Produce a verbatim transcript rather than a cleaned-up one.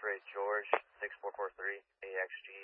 X-ray George, six four four three, A X G,